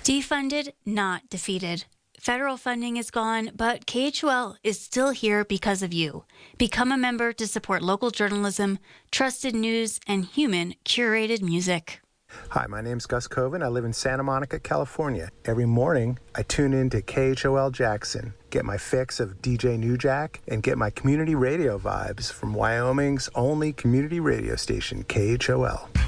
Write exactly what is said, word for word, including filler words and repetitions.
Defunded, not defeated. Federal funding is gone, but K H O L is still here because of you. Become a member to support local journalism, trusted news, and human curated music. Hi, my name's Gus Coven. I live in Santa Monica, California. Every morning, I tune in to K H O L Jackson, get my fix of D J New Jack, and get my community radio vibes from Wyoming's only community radio station, K H O L.